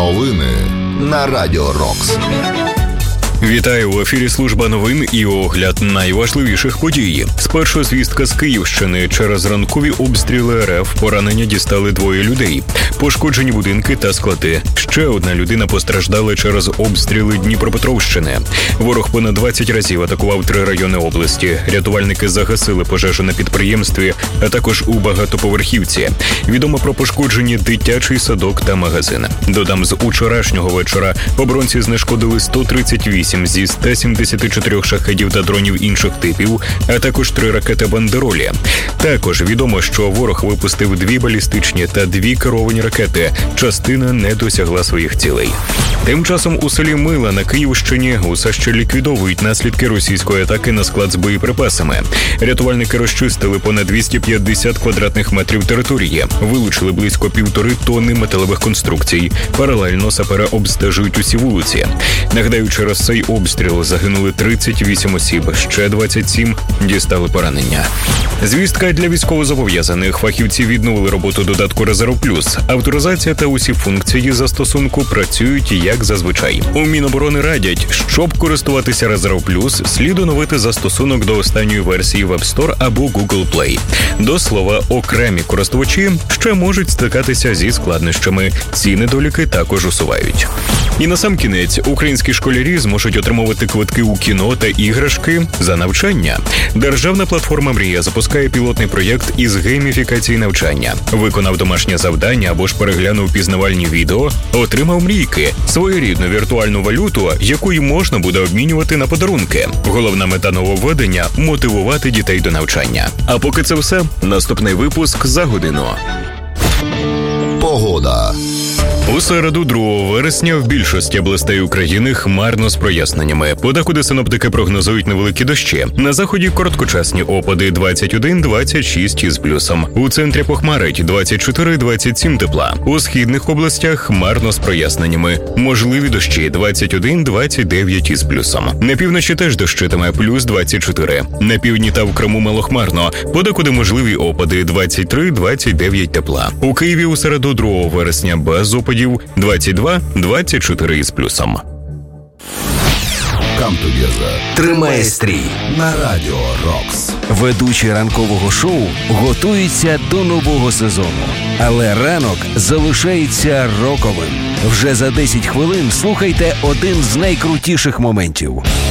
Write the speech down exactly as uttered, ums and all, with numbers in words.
Новини на Радіо Рокс. Вітаю, в ефірі служба новин і огляд найважливіших подій. Спершу звістка з Київщини. Через ранкові обстріли РФ поранення дістали двоє людей. Пошкоджені будинки та склади. Ще одна людина постраждала через обстріли Дніпропетровщини. Ворог понад двадцять разів атакував три райони області. Рятувальники загасили пожежу на підприємстві, а також у багатоповерхівці. Відомо про пошкоджені дитячий садок та магазин. Додам, з учорашнього вечора оборонці знешкодили сто тридцять вісім зі ста сімдесяти чотирьох шахедів та дронів інших типів, а також три ракети «Бандеролі». Також відомо, що ворог випустив дві балістичні та дві керовані ракети. Частина не досягла своїх цілей. Тим часом у селі Мила на Київщині усе ще ліквідовують наслідки російської атаки на склад з боєприпасами. Рятувальники розчистили понад двісті п'ятдесят квадратних метрів території, вилучили близько півтори тонни металевих конструкцій. Паралельно сапери обстежують усі вулиці. Нагадаю, через цей обстріл загинули тридцять вісім осіб, ще двадцять сім дістали поранення. Звістка для військовозобов'язаних. Фахівці відновили роботу додатку «Резерв Плюс». Авторизація та усі функції застосунку працюють як зазвичай. У Міноборони радять, щоб користуватися «Резерв Плюс», слід оновити застосунок до останньої версії в App Store або Google Play. До слова, окремі користувачі ще можуть стикатися зі складнощами. Ці недоліки також усувають. І насамкінець, українські школярі зможуть отримувати квитки у кіно та іграшки за навчання. Державна платформа «Мрія» запускає пілотний проєкт із гейміфікації навчання. Виконав домашнє завдання або ж переглянув пізнавальні відео, отримав мрійки – своєрідну віртуальну валюту, якою можна буде обмінювати на подарунки. Головна мета нововведення – мотивувати дітей до навчання. А поки це все, наступний випуск за годину. Погода. У середу, другого вересня, в більшості областей України хмарно з проясненнями. Подекуди синоптики прогнозують невеликі дощі. На заході короткочасні опади двадцять один - двадцять шість із плюсом. У центрі похмарить двадцять чотири - двадцять сім тепла. У східних областях хмарно з проясненнями. Можливі дощі двадцять один - двадцять дев'ять із плюсом. На півночі теж дощитиме плюс двадцять чотири. На півдні та в Криму малохмарно. Подекуди можливі опади двадцять три - двадцять дев'ять тепла. У Києві у середу, другого вересня, без опадів двадцять два - двадцять чотири із плюсом. Come together. Тримає стрій На Радіо Рокс. Ведучі ранкового шоу готуються до нового сезону. Але ранок залишається роковим. Вже за десять хвилин слухайте один з найкрутіших моментів.